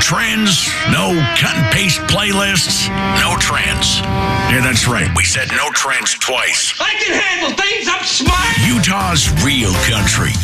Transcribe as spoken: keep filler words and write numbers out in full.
trends, no cut and paste playlists, no trends. Yeah, that's right. We said no trends twice. I can handle things. I'm smart. Utah's real country.